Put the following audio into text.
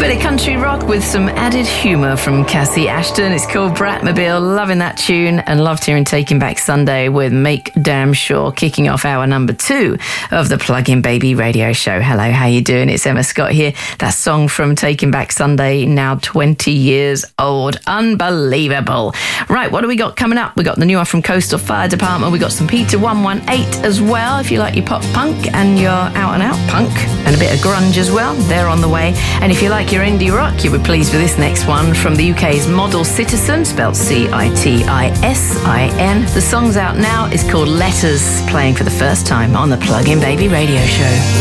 Bit of country rock with some added humour from Cassie Ashton. It's called Bratmobile. Loving that tune and loved hearing Taking Back Sunday with Make Damn Sure, kicking off hour number 2 of the Plug-in Baby radio show. Hello, how you doing? It's Emma Scott here. That song from Taking Back Sunday, now 20 years old. Unbelievable. Right, what do we got coming up? We got the new one from Coastal Fire Department. We got some Peter 118 as well. If you like your pop punk and your out and out punk and a bit of grunge as well, they're on the way. And if you like your indie rock, you'll be pleased with this next one from the UK's Model Citizen, spelled Citin. The song's out now. It's called Letters, playing for the first time on the Plug-in Baby radio show.